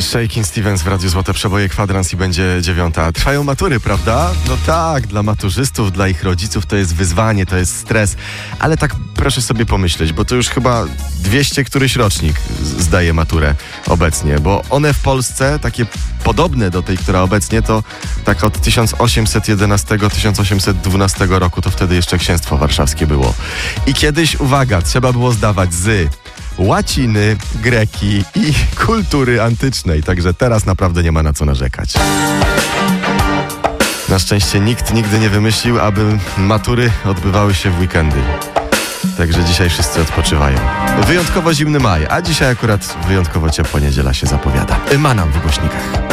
Shakin' Stevens w Radiu Złote Przeboje, kwadrans i będzie 9. Trwają matury, prawda? No tak, dla maturzystów, dla ich rodziców to jest wyzwanie, to jest stres. Ale tak proszę sobie pomyśleć, bo to już chyba 200 któryś rocznik zdaje maturę obecnie, bo one w Polsce, takie podobne do tej, która obecnie, to tak od 1811-1812 roku, to wtedy jeszcze księstwo warszawskie było. I kiedyś, uwaga, trzeba było zdawać z łaciny, greki i kultury antycznej. Także teraz naprawdę nie ma na co narzekać. Na szczęście nikt nigdy nie wymyślił, aby matury odbywały się w weekendy. Także dzisiaj wszyscy odpoczywają. Wyjątkowo zimny maj, a dzisiaj akurat wyjątkowo ciepła niedziela się zapowiada. Ma nam w głośnikach.